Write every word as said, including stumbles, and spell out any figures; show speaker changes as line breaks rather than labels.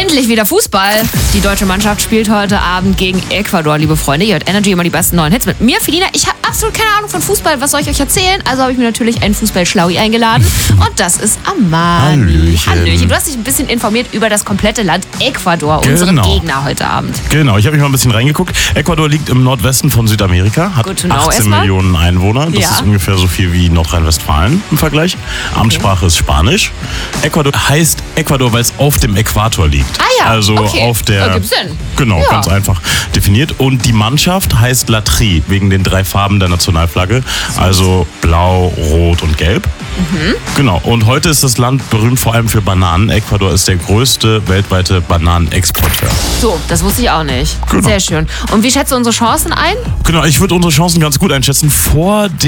Endlich wieder Fußball. Die deutsche Mannschaft spielt heute Abend gegen Ecuador, liebe Freunde. Ihr hört Energy, immer die besten neuen Hits mit mir, Felina. Ich habe absolut keine Ahnung von Fußball. Was soll ich euch erzählen? Also habe ich mir natürlich einen Fußball-Schlaui eingeladen. Und das ist Amani.
Hallöchen.
Hallöchen. Du hast dich ein bisschen informiert über das komplette Land Ecuador,
Genau.
unseren Gegner heute Abend.
Genau, ich habe mich mal ein bisschen reingeguckt. Ecuador liegt im Nordwesten von Südamerika, hat
Good to know
achtzehn
erstmal.
Millionen Einwohner. Das
Ja.
ist ungefähr so viel wie Nordrhein-Westfalen im Vergleich. Amtssprache ist Spanisch. Ecuador heißt Ecuador, weil es auf dem Äquator liegt.
Ah ja,
Also
okay.
auf der...
Ergibt Sinn.
Genau,
Ja.
ganz einfach definiert. Und die Mannschaft heißt La Tri, wegen den drei Farben der Nationalflagge. Also blau, rot und gelb.
Mhm.
Genau, und heute ist das Land berühmt vor allem für Bananen. Ecuador ist der größte weltweite Bananenexporteur.
So, das wusste ich auch nicht.
Genau.
Sehr schön. Und wie schätzt du unsere Chancen ein?
Genau, ich würde unsere Chancen ganz gut einschätzen. Vor